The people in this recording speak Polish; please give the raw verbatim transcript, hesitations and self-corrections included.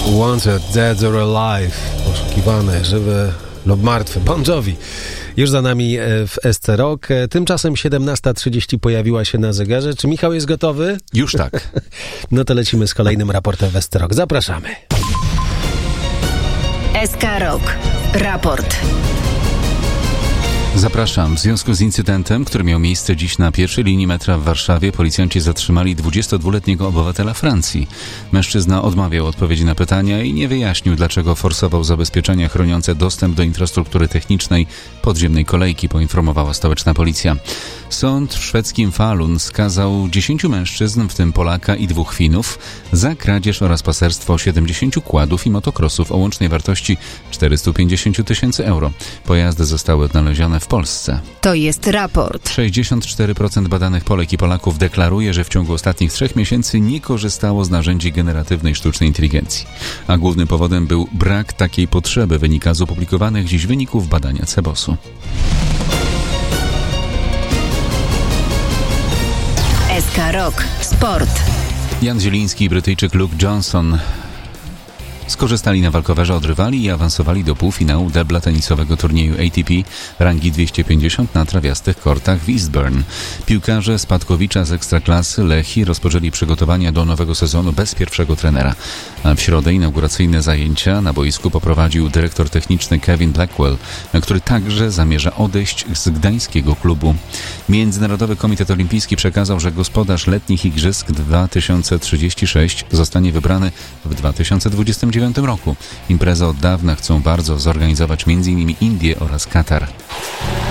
Wanted, Dead or Alive, poszukiwane, żywe lub martwe, Bon Jovi. Już za nami w S C Rock. Tymczasem siedemnasta trzydzieści pojawiła się na zegarze. Czy Michał jest gotowy? Już tak. No to lecimy z kolejnym raportem w S C Rock. Zapraszamy. S K Rock. Raport. Zapraszam. W związku z incydentem, który miał miejsce dziś na pierwszej linii metra w Warszawie, policjanci zatrzymali dwudziestodwuletniego obywatela Francji. Mężczyzna odmawiał odpowiedzi na pytania i nie wyjaśnił, dlaczego forsował zabezpieczenia chroniące dostęp do infrastruktury technicznej podziemnej kolejki, poinformowała stołeczna policja. Sąd w szwedzkim Falun skazał dziesięciu mężczyzn, w tym Polaka i dwóch Finów, za kradzież oraz paserstwo siedemdziesięciu kładów i motokrosów o łącznej wartości czterysta pięćdziesiąt tysięcy euro. Pojazdy zostały odnalezione w Polsce. To jest raport. sześćdziesiąt cztery procent badanych Polek i Polaków deklaruje, że w ciągu ostatnich trzech miesięcy nie korzystało z narzędzi generatywnej sztucznej inteligencji. A głównym powodem był brak takiej potrzeby, wynika z opublikowanych dziś wyników badania Cebosu. S K Rock. Sport. Jan Zieliński i Brytyjczyk Luke Johnson skorzystali na walkowerze od rywali i awansowali do półfinału debla tenisowego turnieju A T P rangi dwieście pięćdziesiąt na trawiastych kortach w Eastbourne. Piłkarze spadkowicza z ekstraklasy Lechii rozpoczęli przygotowania do nowego sezonu bez pierwszego trenera. A w środę inauguracyjne zajęcia na boisku poprowadził dyrektor techniczny Kevin Blackwell, który także zamierza odejść z gdańskiego klubu. Międzynarodowy Komitet Olimpijski przekazał, że gospodarz letnich Igrzysk dwa tysiące trzydzieści sześć zostanie wybrany w dwa tysiące dwudziestym dziewiątym roku. Imprezę od dawna chcą bardzo zorganizować między innymi Indie oraz Katar.